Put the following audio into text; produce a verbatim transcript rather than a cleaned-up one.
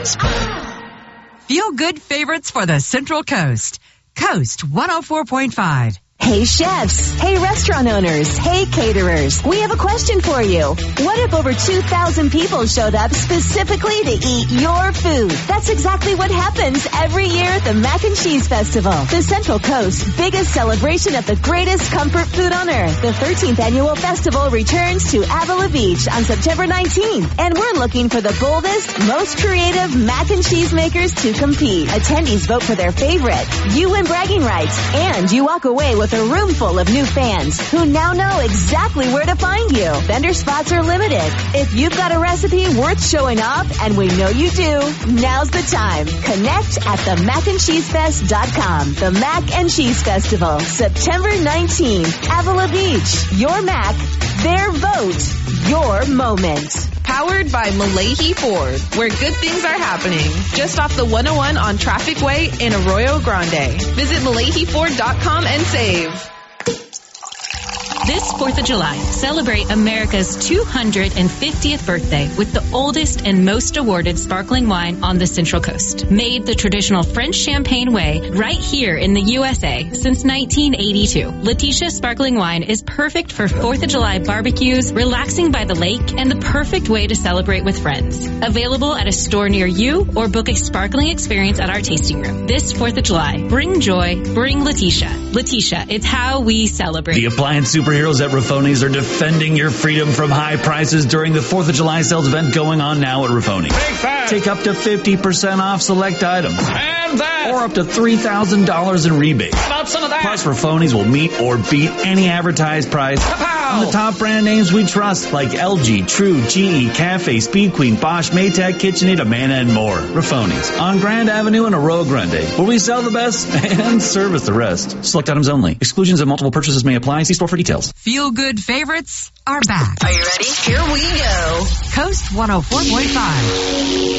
Feel good favorites for the Central Coast. Coast one oh four point five. Hey chefs, hey restaurant owners, hey caterers, we have a question for you. What if over two thousand people showed up specifically to eat your food? That's exactly what happens every year at the Mac and Cheese Festival, the Central Coast's biggest celebration of the greatest comfort food on earth. The thirteenth annual festival returns to Avila Beach on September nineteenth, and we're looking for the boldest, most creative mac and cheese makers to compete. Attendees vote for their favorite. You win bragging rights, and you walk away with a room full of new fans who now know exactly where to find you. Vendor spots are limited. If you've got a recipe worth showing off, and we know you do, now's the time. Connect at the mac and cheese fest dot com. The Mac and Cheese Festival, September nineteenth, Avila Beach. Your Mac, their vote, your moment. Powered by Malahi Ford, where good things are happening. Just off the one oh one on Traffic Way in Arroyo Grande. Visit Malahi Ford dot com and save. This fourth of July, celebrate America's two hundred fiftieth birthday with the oldest and most awarded sparkling wine on the Central Coast. Made the traditional French champagne way right here in the U S A since nineteen eighty-two. Letitia Sparkling Wine is perfect for fourth of July barbecues, relaxing by the lake, and the perfect way to celebrate with friends. Available at a store near you or book a sparkling experience at our tasting room. This fourth of July, bring joy, bring Letitia. Letitia, it's how we celebrate. The appliance superheroes at Raffoni's are defending your freedom from high prices during the fourth of July sales event going on now at Raffoni's. Take that! Take up to fifty percent off select items. And that! Or up to three thousand dollars in rebates. How about some of that? Plus, Raffoni's will meet or beat any advertised price Kapow! on the top brand names we trust, like L G, True, G E, Cafe, Speed Queen, Bosch, Maytag, KitchenAid, Amana, and more. Raffoni's on Grand Avenue in Arroyo Grande, where we sell the best and service the rest. Select items only. Exclusions and multiple purchases may apply. See store for details. Feel good favorites are back. Are you ready? Here we go. Coast one oh four point five.